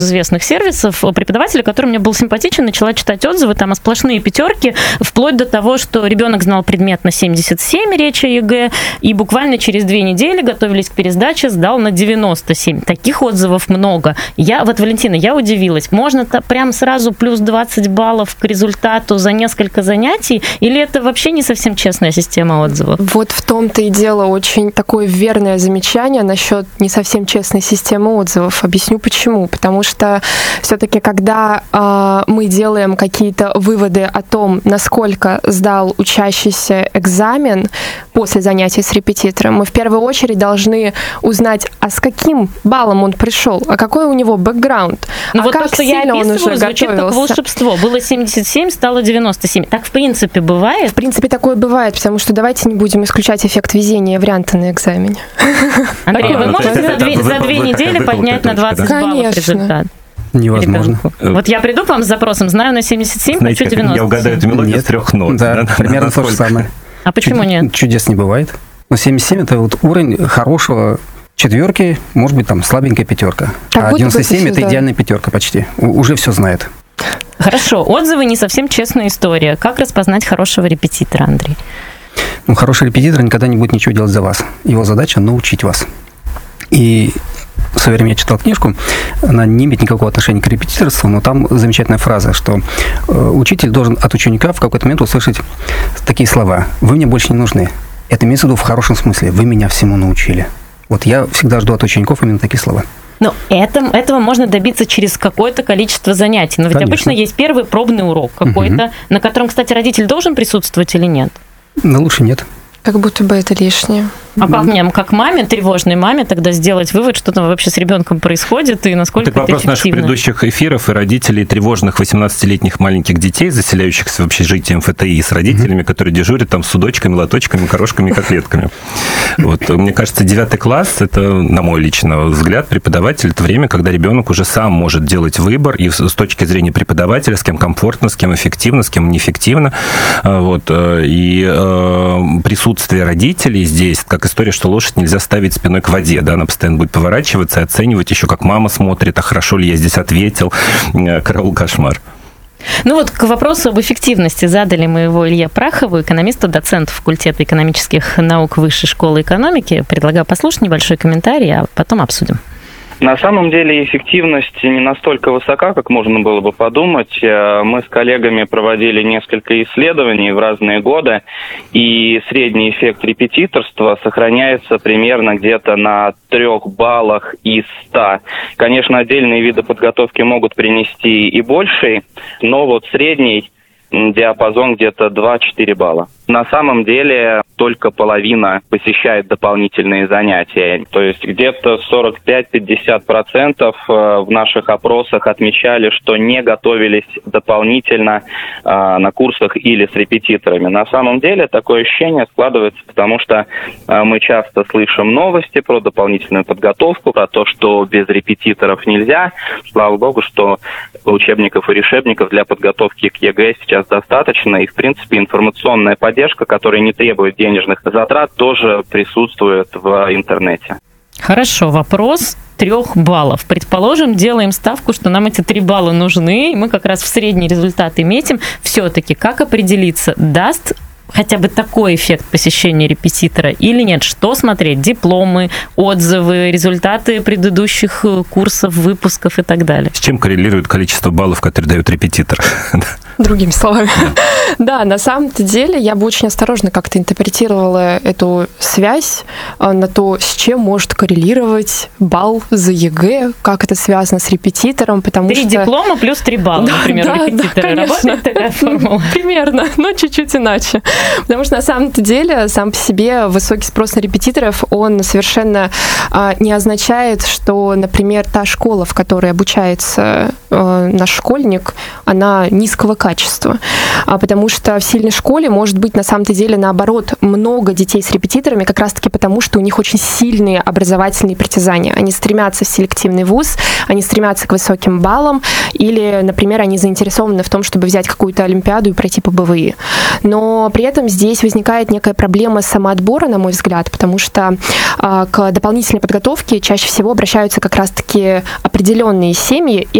известных сервисов преподавателя, который мне был симпатичен, начала читать отзывы, там сплошные пятерки, вплоть до того, что ребенок знал предмет на 77, речь о ЕГЭ, и буквально через 2 недели готовились к пересдаче, сдал на 97. Таких отзывов много. Валентина, я удивилась. Можно-то прям сразу плюс 20 баллов к результату за несколько занятий, или это вообще не совсем честная система отзывов? Вот в том-то и дело, очень такое верное замечание насчет не совсем честной системы отзывов. Объясню почему. Потому что все-таки, когда мы делаем какие-то выводы о том, насколько сдал учащийся экзамен после занятий с репетитором, мы в первую очередь должны узнать, а с каким баллом он пришел, а какой у него бэкграунд, как сильно он уже звучит готовился. Как волшебство. Было 77, стало 97. Так в принципе бывает? В принципе, такое бывает, потому что давайте не будем исключать эффект везения варианта на экзамене. Андрей, вы можете за 2 недели поднять на 20 баллов результат? Невозможно. Вот я приду к вам с запросом, знаю на 77, знаете, хочу 90. Я угадаю эту мелодию с 3 нот. Да, примерно то же самое. А почему нет? Чудес не бывает. Но 77 – это вот уровень хорошего четверки, может быть, там слабенькая пятерка. А 97 – это идеальная пятерка почти. Уже все знает. Хорошо. Отзывы не совсем честная история. Как распознать хорошего репетитора, Андрей? Хороший репетитор никогда не будет ничего делать за вас. Его задача – научить вас. И в свое время я читал книжку, она не имеет никакого отношения к репетиторству, но там замечательная фраза, что учитель должен от ученика в какой-то момент услышать такие слова: «Вы мне больше не нужны». Это имеется в виду в хорошем смысле. Вы меня всему научили. Вот я всегда жду от учеников именно такие слова. Но этого можно добиться через какое-то количество занятий. Но ведь обычно есть первый пробный урок какой-то, на котором, кстати, родитель должен присутствовать или нет? Но лучше нет. Как будто бы это лишнее. А как мне, как маме, тревожной маме, тогда сделать вывод, что там вообще с ребенком происходит и насколько это эффективно? Вопрос наших предыдущих эфиров и родителей тревожных 18-летних маленьких детей, заселяющихся в общежитие МФТИ, с родителями, которые дежурят там с удочками, лоточками, корошками, котлетками. Вот. Мне кажется, 9 класс – это, на мой личный взгляд, преподаватель – это время, когда ребенок уже сам может делать выбор, и с точки зрения преподавателя, с кем комфортно, с кем эффективно, с кем неэффективно. Вот. И присутствие родителей здесь, как история, что лошадь нельзя ставить спиной к воде, да, она постоянно будет поворачиваться и оценивать еще, как мама смотрит, а хорошо ли я здесь ответил, караул, кошмар. Ну вот к вопросу об эффективности задали мы его Илье Прахову, экономисту, доценту факультета экономических наук Высшей школы экономики. Предлагаю послушать небольшой комментарий, а потом обсудим. На самом деле эффективность не настолько высока, как можно было бы подумать. Мы с коллегами проводили несколько исследований в разные годы, и средний эффект репетиторства сохраняется примерно где-то на 3 баллах из 100. Конечно, отдельные виды подготовки могут принести и больший, но вот средний диапазон где-то 2-4 балла. На самом деле только половина посещает дополнительные занятия. То есть где-то 45-50% в наших опросах отмечали, что не готовились дополнительно на курсах или с репетиторами. На самом деле такое ощущение складывается, потому что мы часто слышим новости про дополнительную подготовку, про то, что без репетиторов нельзя. Слава богу, что учебников и решебников для подготовки к ЕГЭ сейчас достаточно. И, в принципе, информационная поддержка, которая не требует денежных затрат, тоже присутствует в интернете. Хорошо, вопрос 3 баллов. Предположим, делаем ставку, что нам эти 3 балла нужны, и мы как раз в средний результат и метим. Все-таки как определиться, даст хотя бы такой эффект посещения репетитора или нет? Что смотреть? Дипломы, отзывы, результаты предыдущих курсов, выпусков и так далее. С чем коррелирует количество баллов, которые дает репетитор? Другими словами. Да, на самом-то деле я бы очень осторожно как-то интерпретировала эту связь на то, с чем может коррелировать балл за ЕГЭ, как это связано с репетитором, потому 3 диплома плюс 3 балла, например, у репетитора. Работает такая формула? Примерно, но чуть-чуть иначе. Потому что на самом-то деле сам по себе высокий спрос на репетиторов, он совершенно не означает, что, например, та школа, в которой обучается наш школьник, она низкого качества. Потому что в сильной школе может быть на самом-то деле наоборот много детей с репетиторами, как раз-таки потому, что у них очень сильные образовательные притязания. Они стремятся в селективный вуз, они стремятся к высоким баллам, или, например, они заинтересованы в том, чтобы взять какую-то олимпиаду и пройти по БВИ. Но при этом здесь возникает некая проблема самоотбора, на мой взгляд, потому что к дополнительной подготовке чаще всего обращаются как раз-таки определенные семьи и